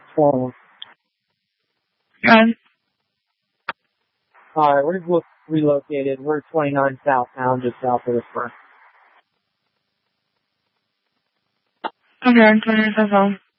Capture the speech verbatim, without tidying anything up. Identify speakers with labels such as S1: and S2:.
S1: phone.
S2: Good.
S1: Alright, we've looked relocated. We're twenty-nine Southtown, just south of the spur.
S2: Okay, turn your cell phone.